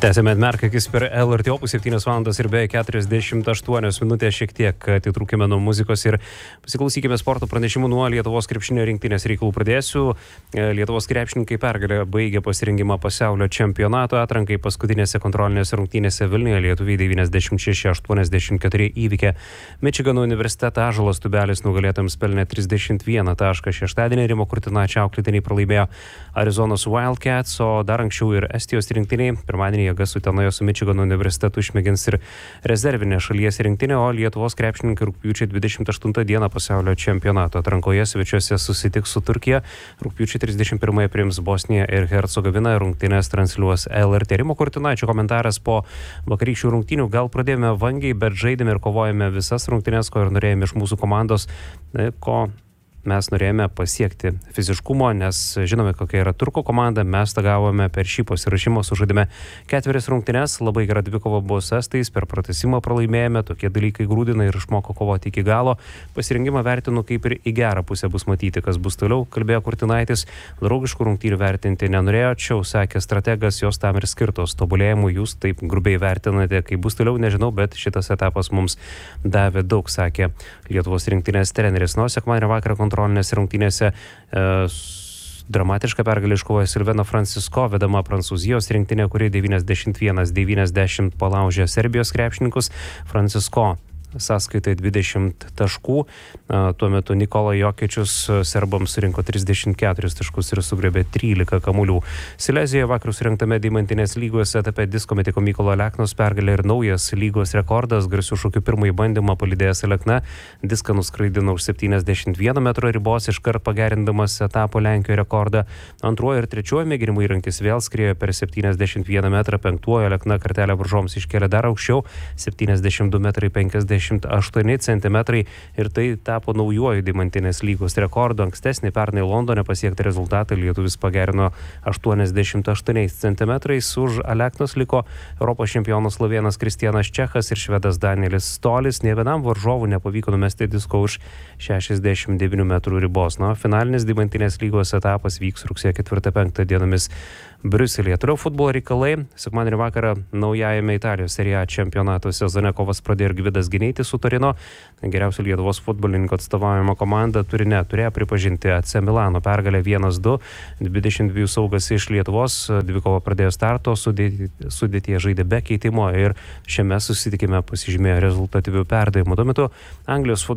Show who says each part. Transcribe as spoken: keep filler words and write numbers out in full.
Speaker 1: Tęsėme atmerkakis per L R T Opus septynios valandos ir beveik keturiasdešimt aštuonios minutės, šiek tiek atitrūkime nuo muzikos ir pasiklausykime sporto pranešimų nuo Lietuvos krepšinio rinktinės reikalų. Pradėsiu. Lietuvos krepšininkai pergalę baigė pasirengimą pasaulio čempionato atrankai. Paskutinėse kontrolinėse rungtynėse Vilniuje lietuviai devyniasdešimt šeši aštuoniasdešimt keturi įveikė Mičigano universitetą. Ąžuolas Tubelis nugalėtojams pelnė trisdešimt vieną tašką. Šeštadienį Rimo Kurtinaičio auklėtiniai pralaimėjo Arizonos Wildcats, o dar anksčiau ir Estijos rinktiniai. Pirmadienį jėgas Utenoje su Mičigano universitetu išmėgins ir rezervinė šalies rinktinė, o Lietuvos krepšininkai rugpjūčio dvidešimt aštuntą dieną pasaulio čempionato atrankoje svečiuose susitiks su Turkija. Rugpjūčio trisdešimt pirmąją priims Bosniją ir Hercegoviną. Rungtynes transliuos L R T. Rimo Kurtinaičio komentaras po vakarykščių rungtynių: gal pradėjome vangiai, bet žaidėme ir kovojame visas rungtynes, ko ir norėjome iš mūsų komandos, ko mes norėjome pasiekti fiziškumo, nes žinome, kokia yra turkų komanda. Mes tą gavome per šį pasirašymą, sužaidėme ketverias rungtynes, labai gera dvikova buvo su estais, per pratęsimą pralaimėjome, tokie dalykai grūdina ir išmoko kovoti iki galo. Pasirinkimą vertinu kaip ir į gerą pusę, bus matyti, kas bus toliau, kalbėjo Kurtinaitis. Draugiškų rungtynių vertinti nenorėjo, čia sakė strategas, jos tam ir skirtos tobulėjimui. Jūs taip grubiai vertinate, kaip bus toliau, nežinau, bet šitas etapas mums davė daug, sakė Lietuvos rinktinės treneris. Nuo sekmadienio vakarą kontrolinėse rungtynėse e, dramatišką pergalę iškovojo Silveno Francisko vedama Prancūzijos rinktinė, kuri devyniasdešimt vienas devyniasdešimt palaužė Serbijos krepšininkus. Francisko sąskaitai dvidešimt taškų. Tuo metu Nikola Jokičius serbams surinko trisdešimt keturis taškus ir sugriebė trylika kamuolių. Silezijoje vakar surinktame Deimantinės lygos etape disko metiko Mykolo Aleknos pergalė ir naujas lygos rekordas. Garsių šūkių pirmąjį bandymą palydėjęs Alekna diską nuskraidino už septyniasdešimt vieno metro ribos, iškart pagerindamas etapo Lenkijoje rekordą. Antruoju ir trečiuoju mėginimu įrankis vėl skriejo per septyniasdešimt vieną metrą. Penktuoju Alekna kartelę varžoms iškėlė dar aukščiau — septyniasdešimt du metrai penkiasdešimt aštuoni centimetrai, ir tai tapo naujuoju Deimantinės lygos rekordu. Ankstesnį pernai Londone pasiektą rezultatą lietuvis pagerino aštuoniasdešimt aštuoniais centimetrais. Už Aleknos liko Europos čempionas slovėnas Kristianas Čechas ir švedas Danielis Stolis. Nė vienam varžovų nepavyko numesti disko už šešiasdešimt devynių metrų ribos. Na, finalinis Deimantinės lygos etapas vyks rugsėjo ketvirtą penktą dienomis Briuselyje. Toliau futbolo reikalai. Sekmadienį vakarą naujajame Italijos Serie A čempionato sezone kovas pradėjo ir Gvidas Gineitis su Torino. Geriausių Lietuvos futbolininkų atstovaujama komanda Turine turėjo pripažinti A C Milano pergalę vienas du. dvidešimt dviejų saugas iš Lietuvos dvikova pradėjo starto, sudėtyje žaidė be keitimo ir šiame susitikime pasižymėjo rezultatyvių perdavimų. Tuo metu Anglijos futbolo